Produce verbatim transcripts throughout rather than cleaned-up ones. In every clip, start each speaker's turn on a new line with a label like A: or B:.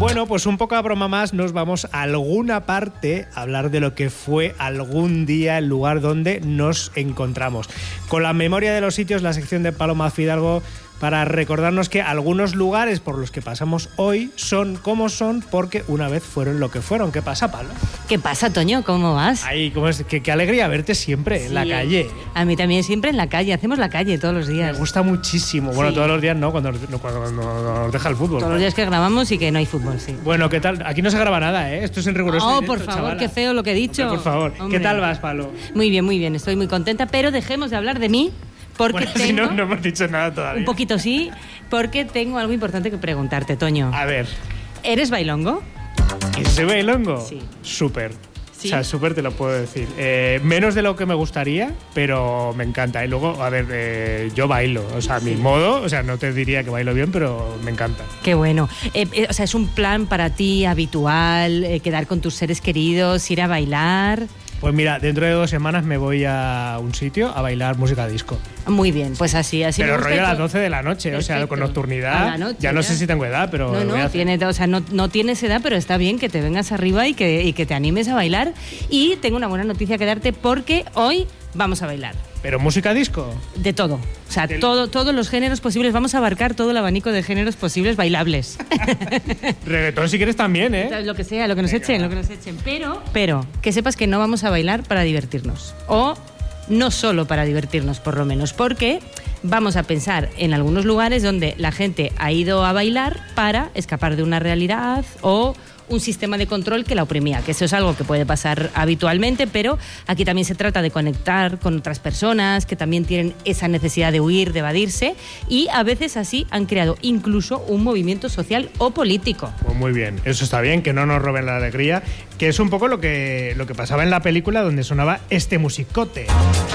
A: Bueno, pues un poco a broma más nos vamos a alguna parte a hablar de lo que fue algún día el lugar donde nos encontramos. Con la memoria de los sitios, la sección de Paloma Fidalgo, para recordarnos que algunos lugares por los que pasamos hoy son como son porque una vez fueron lo que fueron. ¿Qué pasa, Palo?
B: ¿Qué pasa, Toño? ¿Cómo vas?
A: Ay, ¿cómo es? Qué, qué alegría verte siempre sí, en la calle.
B: A mí también siempre en la calle. Hacemos la calle todos los días.
A: Me gusta muchísimo. Bueno, sí. Todos los días no, cuando, cuando, cuando nos deja el fútbol.
B: Todos los días que grabamos y que no hay fútbol, sí.
A: Bueno, ¿qué tal? Aquí no se graba nada, ¿eh? Esto es en riguroso
B: Oh,
A: directo,
B: por favor,
A: chavala.
B: Qué feo lo que he dicho.
A: Hombre, por favor.
B: Hombre.
A: ¿Qué tal vas, Palo?
B: Muy bien, muy bien. Estoy muy contenta, pero dejemos de hablar de mí. Porque
A: bueno,
B: tengo,
A: si no, no hemos dicho nada todavía.
B: Un poquito sí, porque tengo algo importante que preguntarte, Toño.
A: A ver.
B: ¿Eres bailongo?
A: ¿Y soy bailongo?
B: Sí.
A: Súper.
B: ¿Sí?
A: O sea, súper te lo puedo decir. Eh, menos de lo que me gustaría, pero me encanta. Y luego, a ver, eh, yo bailo. O sea, a mi
B: sí.
A: modo, o sea, no te diría que bailo bien, pero me encanta.
B: Qué bueno. Eh, eh, o sea, ¿es un plan para ti habitual, eh, quedar con tus seres queridos, ir a bailar?
A: Pues mira, dentro de dos semanas me voy a un sitio a bailar música disco.
B: Muy bien, pues así, así.
A: Pero
B: me gusta
A: rollo a las
B: todo.
A: doce de la noche,
B: Perfecto.
A: O sea, con nocturnidad.
B: Noche,
A: ya no
B: ya.
A: sé si tengo edad, pero
B: No,
A: lo voy a
B: no,
A: hacer.
B: tiene, o sea, no, no tienes edad, pero está bien que te vengas arriba y que, y que te animes a bailar. Y tengo una buena noticia que darte porque hoy vamos a bailar.
A: ¿Pero música disco?
B: De todo. O sea,
A: Del...
B: todo, todos los géneros posibles. Vamos a abarcar todo el abanico de géneros posibles bailables.
A: Reggaetón si quieres también, ¿eh?
B: Lo que sea, lo que nos
A: Venga.
B: echen, lo que nos echen. Pero, pero, que sepas que no vamos a bailar para divertirnos. O no solo para divertirnos, por lo menos. Porque vamos a pensar en algunos lugares donde la gente ha ido a bailar para escapar de una realidad o un sistema de control que la oprimía, que eso es algo que puede pasar habitualmente, pero aquí también se trata de conectar con otras personas que también tienen esa necesidad de huir, de evadirse, y a veces así han creado incluso un movimiento social o político.
A: Pues muy bien, eso está bien, que no nos roben la alegría, que es un poco lo que, lo que pasaba en la película donde sonaba este musicote.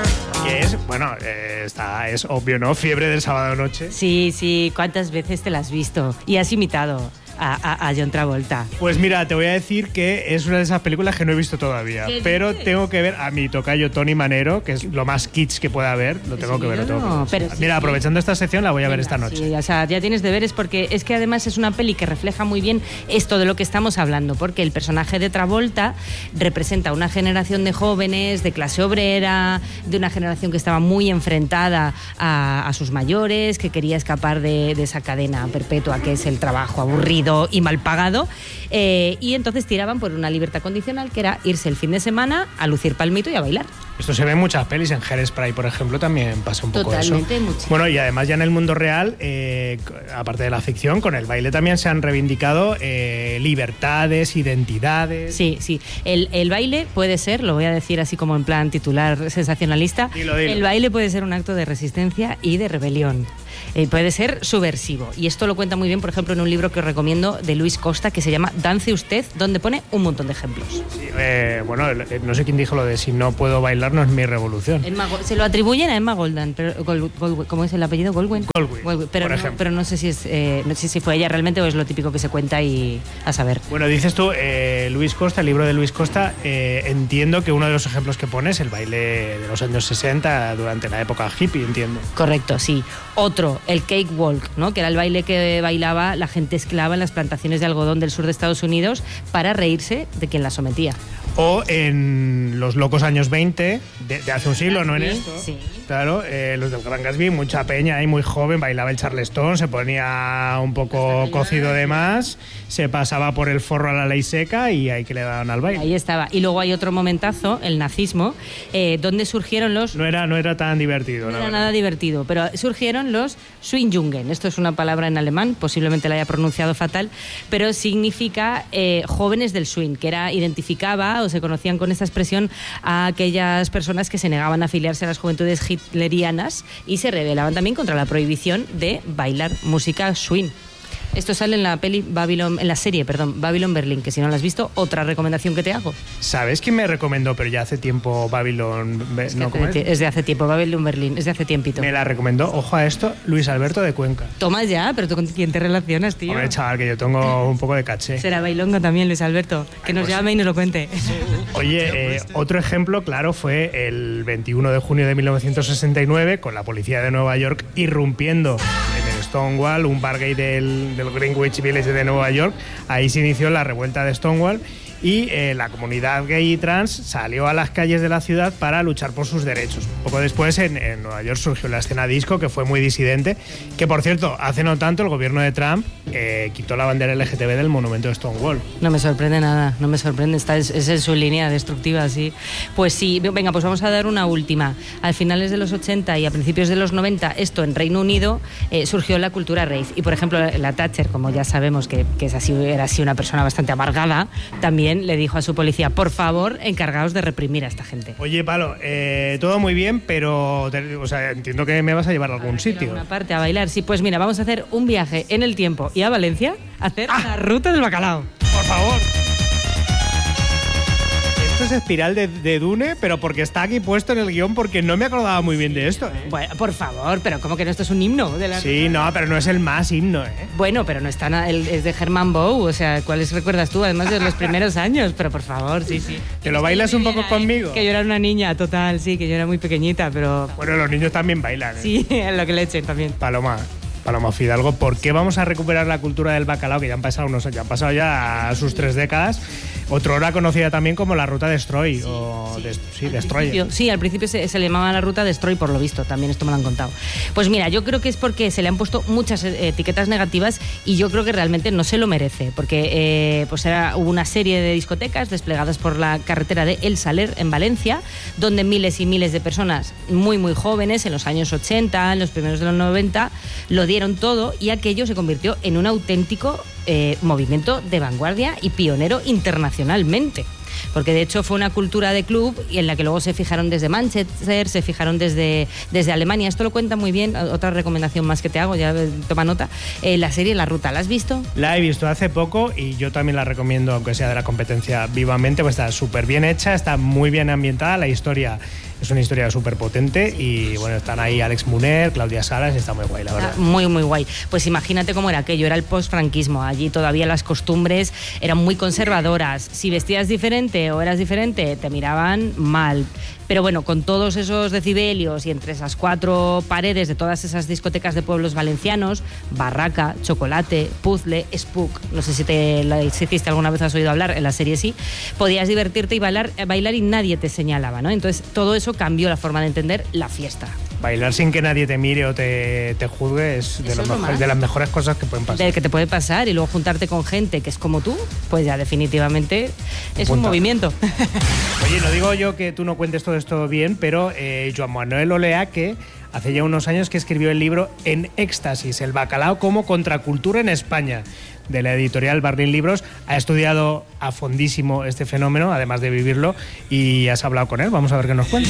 A: Que es, bueno, eh, está, es obvio, ¿no? Fiebre del sábado noche.
B: Sí, sí, ¿cuántas veces te la has visto? Y has imitado a, a, a John Travolta.
A: Pues mira, te voy a decir que es una de esas películas que no he visto todavía, pero dices? tengo que ver a mi tocayo Tony Manero, que es lo más kitsch que pueda haber, lo tengo
B: sí,
A: que ver, lo tengo
B: no,
A: que ver.
B: pero
A: Mira,
B: sí,
A: aprovechando esta sección la voy a
B: venga,
A: ver esta noche.
B: Sí, o sea, ya tienes deberes porque es que además es una peli que refleja muy bien esto de lo que estamos hablando, porque el personaje de Travolta representa una generación de jóvenes de clase obrera, de una generación que estaba muy enfrentada a, a sus mayores, que quería escapar de, de esa cadena perpetua que es el trabajo aburrido y mal pagado. Eh, y entonces tiraban por una libertad condicional que era irse el fin de semana a lucir palmito y a bailar.
A: Esto se ve en muchas pelis, en Hairspray, por ejemplo, también pasa un poco
B: Totalmente,
A: eso.
B: Muchísimo.
A: Bueno, y además ya en el mundo real, eh, aparte de la ficción, con el baile también se han reivindicado eh, libertades, identidades.
B: Sí, sí. El, el baile puede ser, lo voy a decir así como en plan titular sensacionalista,
A: dilo, dilo.
B: El baile puede ser un acto de resistencia y de rebelión. Eh, puede ser subversivo. Y esto lo cuenta muy bien, por ejemplo, en un libro que os recomiendo de Luis Costa que se llama Dance Usted, donde pone un montón de ejemplos.
A: Sí, eh, bueno, no sé quién dijo lo de si no puedo bailar no es mi revolución.
B: Emma, se lo atribuyen a Emma Goldman, pero, Gold, Gold, ¿cómo es el apellido? Goldwyn.
A: Goldwyn,
B: Goldwyn pero,
A: por
B: no,
A: ejemplo.
B: pero no sé si es, eh, no sé si fue ella realmente o es lo típico que se cuenta y a saber.
A: Bueno, dices tú, eh, Luis Costa, el libro de Luis Costa, eh, entiendo que uno de los ejemplos que pones es el baile de los años sesenta durante la época hippie, entiendo.
B: Correcto, sí. Otro, el cakewalk, ¿no? Que era el baile que bailaba la gente esclava en las plantaciones de algodón del sur de Estados Unidos para reírse de quien la sometía.
A: O en los locos años veinte, de, de hace un siglo, ¿no en
B: Sí,
A: esto?
B: sí.
A: Claro, eh, los del Gran Gatsby, mucha peña ahí, muy joven, bailaba el charleston, se ponía un poco cocido de más, se pasaba por el forro a la ley seca y ahí que le daban al baile.
B: Ahí estaba. Y luego hay otro momentazo, el nazismo, eh, donde surgieron los...
A: No era, no era tan divertido.
B: No era nada divertido, pero surgieron los Swingjungen. Esto es una palabra en alemán, posiblemente la haya pronunciado fatal, pero significa eh, jóvenes del swing, que era, identificaba o se conocían con esta expresión a aquellas personas que se negaban a afiliarse a las juventudes hitlerianas y se rebelaban también contra la prohibición de bailar música swing. Esto sale en la peli Babylon, en la serie, perdón, Babylon Berlin, que si no la has visto, otra recomendación que te hago.
A: ¿Sabes quién me recomendó, pero ya hace tiempo, Babylon?
B: Es,
A: ¿no?
B: que hace,
A: es?
B: es de hace tiempo, Babylon Berlin, es de hace tiempito.
A: Me la recomendó, ojo a esto, Luis Alberto de Cuenca.
B: Toma ya, pero ¿tú con quién te relacionas, tío?
A: Hombre, chaval, que yo tengo un poco de caché.
B: Será bailongo también, Luis Alberto, que
A: Ay,
B: nos
A: pues,
B: llame y nos lo cuente.
A: Oye, eh, otro ejemplo, claro, fue el veintiuno de junio de mil novecientos sesenta y nueve, con la policía de Nueva York irrumpiendo en el Stonewall, un bar gay del, del Greenwich Village de Nueva York. Ahí se inició la revuelta de Stonewall y eh, la comunidad gay y trans salió a las calles de la ciudad para luchar por sus derechos. Poco después en, en Nueva York surgió la escena disco, que fue muy disidente, que por cierto, hace no tanto el gobierno de Trump eh, quitó la bandera L G T B del monumento de Stonewall.
B: No me sorprende nada, no me sorprende, está, es, es en su línea destructiva, sí. Pues sí, venga, pues vamos a dar una última. Al finales de los ochenta y a principios de los noventa, esto en Reino Unido, eh, surgió la cultura rave. Y por ejemplo, la Thatcher, como ya sabemos que, que es así, era así una persona bastante amargada, también le dijo a su policía, por favor, encargaos de reprimir a esta gente.
A: Oye, Palo, eh, todo muy bien, pero te, o sea, entiendo que me vas a llevar a algún sitio.
B: A una parte, a bailar. Sí, pues mira, vamos a hacer un viaje en el tiempo y a Valencia a hacer ah. la ruta del bacalao.
A: Por favor. Esto es Espiral de, de Dune, pero porque está aquí puesto en el guión, porque no me acordaba muy bien de esto, ¿eh?
B: Bueno, por favor, pero ¿cómo que no? Esto es un himno de la...
A: Sí, no, pero no es el más himno, ¿eh?
B: Bueno, pero no está nada, es de Herman Bow, o sea, ¿cuáles recuerdas tú? Además de los primeros años, pero por favor, sí, sí.
A: ¿Te lo bailas un poco conmigo?
B: Que yo era una niña, total, sí, que yo era muy pequeñita, pero...
A: Bueno, los niños también bailan, ¿eh?
B: Sí, lo que le echen también.
A: Paloma. Paloma Fidalgo, ¿por qué vamos a recuperar la cultura del bacalao, que ya han pasado unos ya han pasado ya sus tres décadas? Otrora conocida también como la ruta Destroy, o
B: sí,
A: des, sí Destroy.
B: Sí, al principio se, se le llamaba la ruta Destroy, por lo visto, también esto me lo han contado. Pues mira, yo creo que es porque se le han puesto muchas etiquetas negativas y yo creo que realmente no se lo merece, porque eh, pues era, hubo una serie de discotecas desplegadas por la carretera de El Saler en Valencia, donde miles y miles de personas muy muy jóvenes, en los años ochenta, en los primeros de los noventa, lo dieron todo y aquello se convirtió en un auténtico eh, movimiento de vanguardia y pionero internacionalmente. Porque de hecho fue una cultura de club y en la que luego se fijaron desde Manchester, se fijaron desde, desde Alemania. Esto lo cuenta muy bien, otra recomendación más que te hago, ya toma nota, eh, la serie La Ruta. ¿La has visto?
A: La he visto hace poco y yo también la recomiendo, aunque sea de la competencia vivamente, pues está súper bien hecha, está muy bien ambientada, la historia es una historia súper potente y bueno, están ahí Alex Muner, Claudia Salas, está muy guay, la verdad.
B: Ah, muy, muy guay. Pues imagínate cómo era aquello, era el post-franquismo, allí todavía las costumbres eran muy conservadoras, si vestías diferente o eras diferente, te miraban mal. Pero bueno, con todos esos decibelios y entre esas cuatro paredes de todas esas discotecas de pueblos valencianos, Barraca, Chocolate, Puzzle, Spook, no sé si te la hiciste alguna vez, has oído hablar, en la serie sí, podías divertirte y bailar, bailar y nadie te señalaba, ¿no? Entonces todo eso cambió la forma de entender la fiesta.
A: Bailar sin que nadie te mire o te, te juzgue es, de, lo es mejor, de las mejores cosas que pueden pasar.
B: De que te puede pasar y luego juntarte con gente que es como tú, pues ya definitivamente es un movimiento.
A: Oye, no digo yo que tú no cuentes todo esto bien, pero eh, Joan Manuel Oleaque hace ya unos años que escribió el libro En Éxtasis, el bacalao como contracultura en España, de la editorial Barlín Libros. Ha estudiado a fondísimo este fenómeno, además de vivirlo, y has hablado con él. Vamos a ver qué nos cuenta.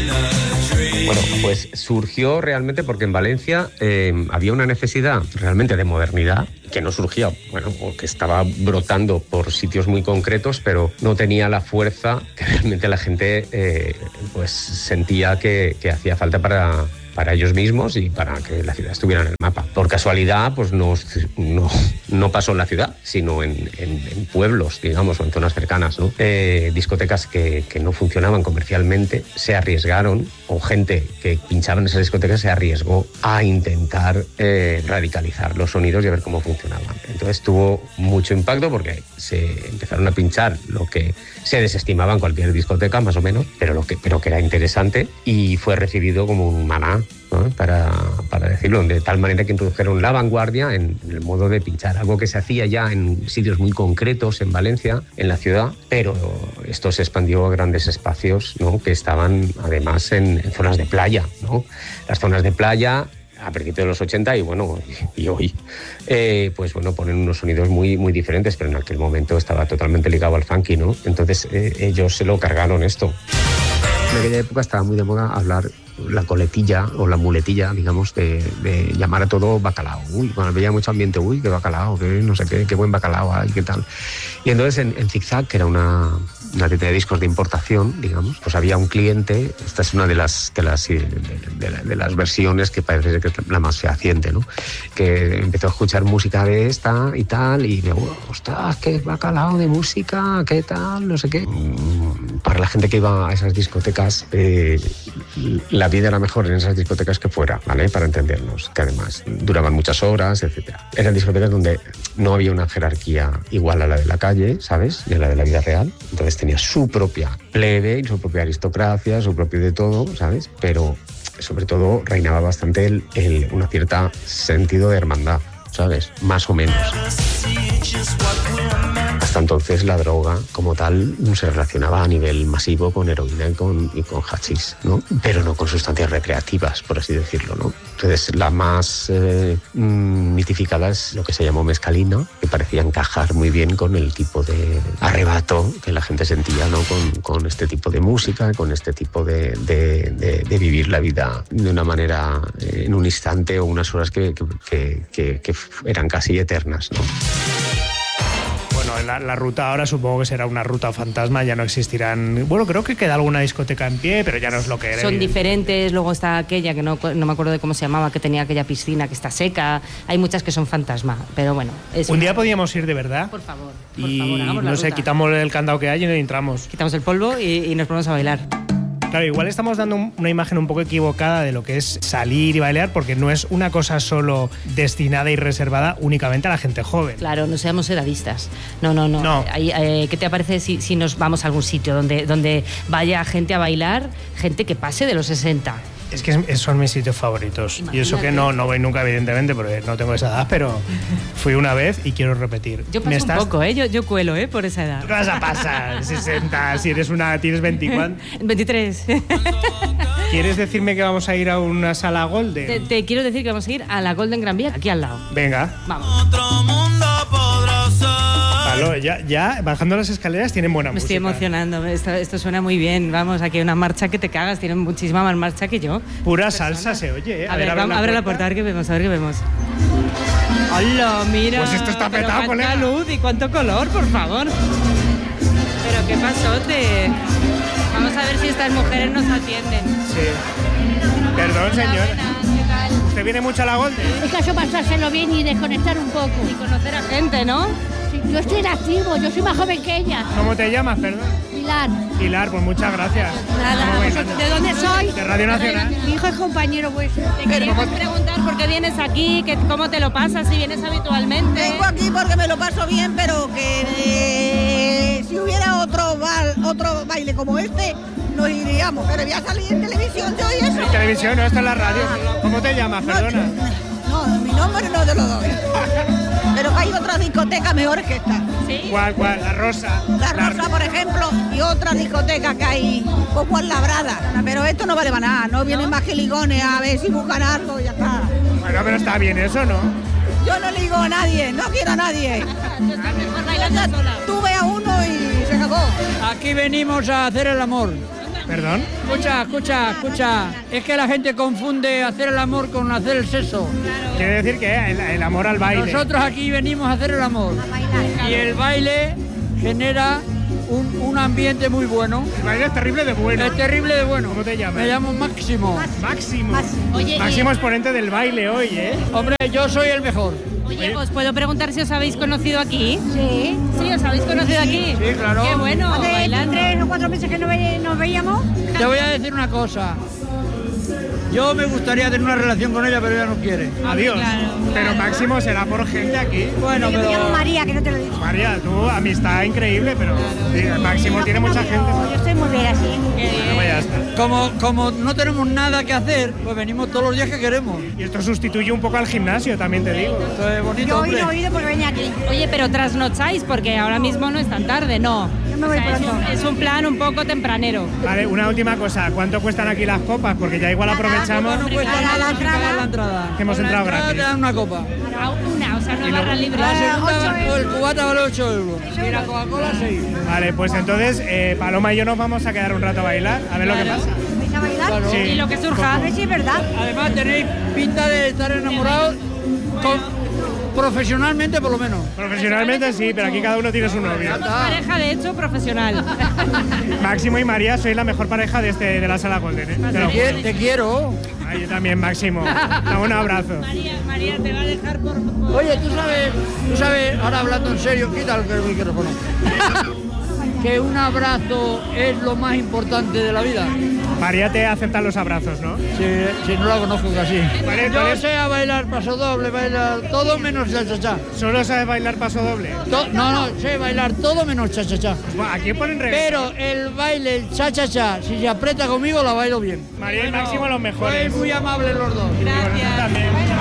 C: Bueno, pues surgió realmente porque en Valencia eh, había una necesidad realmente de modernidad que no surgía, bueno, o que estaba brotando por sitios muy concretos, pero no tenía la fuerza que realmente la gente eh, pues sentía que, que hacía falta para... para ellos mismos y para que la ciudad estuviera en el mapa. Por casualidad, pues no, no, no pasó en la ciudad, sino en, en, en pueblos, digamos, o en zonas cercanas, ¿no? Eh, discotecas que, que no funcionaban comercialmente se arriesgaron, o gente que pinchaba en esas discotecas se arriesgó a intentar eh, radicalizar los sonidos y a ver cómo funcionaban. Entonces tuvo mucho impacto porque se empezaron a pinchar lo que se desestimaba en cualquier discoteca, más o menos, pero, lo que, pero que era interesante y fue recibido como un maná, ¿no? para, para decirlo, de tal manera que introdujeron la vanguardia en, en el modo de pinchar, algo que se hacía ya en sitios muy concretos en Valencia, en la ciudad, pero esto se expandió a grandes espacios, ¿no? Que estaban además en, en zonas de playa, ¿no? Las zonas de playa a principios de los ochenta y bueno, y hoy, eh, pues bueno, ponen unos sonidos muy, muy diferentes, pero en aquel momento estaba totalmente ligado al funky, ¿no? Entonces eh, ellos se lo cargaron esto. En aquella época estaba muy de moda hablar la coletilla o la muletilla, digamos, de, de llamar a todo bacalao. Uy, cuando había mucho ambiente, uy, qué bacalao, qué no sé qué, qué buen bacalao hay, qué tal. Y entonces en, en Zigzag, que era una, una tienda de discos de importación, digamos, pues había un cliente, esta es una de las, de las, de, de, de, de las versiones que parece que es la más fehaciente, ¿no? Que empezó a escuchar música de esta y tal, y me oh, ostras, qué bacalao de música, qué tal, no sé qué. Para la gente que iba a esas discotecas, eh, la la vida era mejor en esas discotecas que fuera, ¿vale? Para entendernos, que además duraban muchas horas, etcétera. Eran discotecas donde no había una jerarquía igual a la de la calle, ¿sabes? Y a la de la vida real. Entonces tenía su propia plebe y su propia aristocracia, su propio de todo, ¿sabes? Pero sobre todo reinaba bastante el, el, una cierta sentido de hermandad, ¿sabes? Más o menos. Hasta entonces la droga como tal se relacionaba a nivel masivo con heroína y con, y con hachís, ¿no? Pero no con sustancias recreativas, por así decirlo, ¿no? Entonces la más eh, mitificada es lo que se llamó mescalina, que parecía encajar muy bien con el tipo de arrebato que la gente sentía, ¿no? Con, con este tipo de música, con este tipo de, de, de, de vivir la vida de una manera, eh, en un instante o unas horas que, que, que, que eran casi eternas, ¿no?
A: Bueno, la, la ruta ahora supongo que será una ruta fantasma, ya no existirán... Bueno, creo que queda alguna discoteca en pie, pero ya no es lo que era.
B: Son diferentes, luego está aquella que no, no me acuerdo de cómo se llamaba, que tenía aquella piscina que está seca. Hay muchas que son fantasma, pero bueno. Es
A: un
B: una...
A: día podíamos ir de verdad.
B: Por favor, por
A: y,
B: favor, hagamos la
A: no sé,
B: ruta.
A: quitamos el candado que hay y entramos.
B: Quitamos el polvo y, y nos ponemos a bailar.
A: Claro, igual estamos dando una imagen un poco equivocada de lo que es salir y bailar, porque no es una cosa solo destinada y reservada únicamente a la gente joven.
B: Claro, no seamos edadistas. No, no, no.
A: No.
B: Ahí, eh, ¿qué te parece si, si nos vamos a algún sitio donde, donde vaya gente a bailar, gente que pase de los sesenta?
A: Es que es, son mis sitios favoritos. Imagínate. Y eso que no, no voy nunca, evidentemente, porque no tengo esa edad, pero fui una vez y quiero repetir.
B: Yo paso
A: estás...
B: un poco, ¿eh? Yo, yo cuelo, ¿eh? Por esa edad.
A: ¿Qué vas a pasar? sesenta, si eres una... ¿Tienes veinticuatro?
B: veintitrés.
A: ¿Quieres decirme que vamos a ir a una sala Golden?
B: Te, te quiero decir que vamos a ir a la Golden Gran Vía, aquí al lado.
A: Venga.
B: Vamos.
D: Otro mundo podrá ser.
A: Palo, ya, ya bajando las escaleras tienen buena
B: Me
A: música.
B: estoy emocionando, esto, esto suena muy bien. Vamos, aquí hay una marcha que te cagas, tienen muchísima más marcha que yo.
A: Pura salsa se oye, ¿eh?
B: A, a ver, ver, vamos, abre la puerta, a ver qué vemos, a ver qué vemos. ¡Hola, mira!
A: Pues esto está petado, colega.
B: ¡Cuánta luz y cuánto color, por favor! Pero qué pasote. Vamos a ver si estas mujeres nos atienden.
A: Sí. Perdón, señor.
B: ¿Qué tal?
A: ¿Usted viene mucho a la Golden?
E: Es que eso pasárselo bien y desconectar un poco.
B: Y conocer a gente, ¿no?
E: Sí, yo estoy en activo, yo soy más joven que ella.
A: ¿Cómo te llamas, perdón?
E: Pilar.
A: Pilar, pues muchas gracias.
E: Nada, ¿vosotros de dónde soy?
A: De Radio Nacional.
E: Mi hijo es compañero vuestro.
B: Te queríamos preguntar por qué vienes aquí, que, cómo te lo pasas, si vienes habitualmente.
F: Vengo aquí porque me lo paso bien, pero que eh, si hubiera otro, bar, otro baile como este, nos iríamos. Pero voy a salir en televisión yo y eso.
A: En televisión, no, está en la radio. ¿Cómo te llamas, perdona?
F: No, no, mi nombre no te lo doy. Pero hay otras discotecas mejores que esta.
B: ¿Sí?
A: ¿Cuál, cuál? La Rosa.
F: La Rosa, por ejemplo, y otra discoteca que hay poco en Labrada. Pero esto no vale para nada, no vienen más que ligones a ver si buscan algo y ya está.
A: Bueno, pero está bien eso, ¿no?
F: Yo no ligo a nadie, no quiero a nadie.
B: Tú estás mejor bailando sola.
F: Tuve a uno y se acabó.
G: Aquí venimos a hacer el amor.
A: ¿Perdón?
G: Escucha, escucha, escucha. Es que la gente confunde hacer el amor con hacer el sexo.
A: Quiere decir que el, el amor al baile.
G: Nosotros aquí venimos a hacer el amor. Y el baile genera un, un ambiente muy bueno.
A: El baile es terrible de bueno.
G: Es terrible de bueno.
A: ¿Cómo te llamas?
G: Me llamo Máximo.
A: Máximo.
B: Oye,
A: Máximo
B: y-
A: exponente del baile hoy, ¿eh?
G: Hombre, yo soy el mejor.
B: Oye, ¿os puedo preguntar si os habéis conocido aquí?
E: Sí.
B: Sí, ¿os habéis conocido aquí?
G: Sí, claro.
B: Qué bueno,
E: Hace
B: bailando.
E: tres o cuatro meses que no ve- nos veíamos.
G: Te voy a decir una cosa. Yo me gustaría tener una relación con ella, pero ella no quiere.
A: Adiós.
B: claro,
A: Pero
B: claro.
A: Máximo será por gente aquí.
G: Bueno,
E: Yo me llamo
G: pero...
E: María, que no te lo he dicho.
A: María, tú, amistad increíble, pero sí, Máximo tiene mucha gente.
E: Yo estoy muy bien así.
A: Bueno, pues ya está.
G: Como, como no tenemos nada que hacer, pues venimos todos los días que queremos.
A: Y esto sustituye un poco al gimnasio, también te digo.
G: Esto es bonito,
E: Yo hoy
G: hombre.
E: no he oído porque venía aquí.
B: Oye, pero trasnocháis, porque ahora mismo no es tan tarde, ¿no?
E: Yo me voy
B: O sea, es,
E: pronto.
B: un, es un plan un poco tempranero.
A: Vale, una última cosa. ¿Cuánto cuestan aquí las copas? Porque ya igual aprovechamos
G: No cuesta
E: Nada,
G: nada
E: la
G: sin pagar
E: entrada.
G: la entrada.
A: que hemos
G: Con la
A: entrado
G: entrada
A: gratis.
G: te dan una copa.
B: A una, o sea, una
A: Y
B: barra
A: luego-
B: libre.
G: La segunda,
E: ocho
G: o el cubata vale ocho euros.
E: Eso
G: Y la
E: es.
G: Coca-Cola seis.
A: Vale, pues entonces eh, Paloma y yo nos vamos a quedar un rato a bailar, a ver lo que pasa.
E: ¿Vais a bailar?
G: Claro.
A: Sí.
B: Y lo que surja.
E: A ver si es verdad.
G: Además tenéis pinta de estar enamorados con- profesionalmente por lo menos.
A: Profesionalmente sí, pero aquí cada uno tiene su novio.
B: Somos pareja, de hecho, profesional.
A: Máximo y María, sois la mejor pareja de, este, de la sala Golden, ¿eh? Te lo
G: Te,
A: juro.
G: te quiero.
A: Ay, yo también, Máximo. Da un abrazo.
B: María, María, te va a dejar por... por-
G: Oye, tú sabes, tú sabes, ahora hablando en serio, quita el micrófono. Que un abrazo es lo más importante de la vida.
A: María te acepta los abrazos, ¿no?
G: Sí, sí, no la conozco casi.
A: Vale,
G: Yo
A: vale.
G: sé a bailar paso doble, bailar todo menos cha-cha-cha.
A: ¿Solo sabes bailar paso doble?
G: To- no, no, sé bailar todo menos cha-cha-cha.
A: Bueno, aquí ponen reggaetón.
G: Pero el baile, el cha-cha-cha, si se aprieta conmigo, la bailo bien.
A: María y
G: Bueno,
A: Máximo los mejores.
G: Sois muy amables los dos.
A: Gracias. También.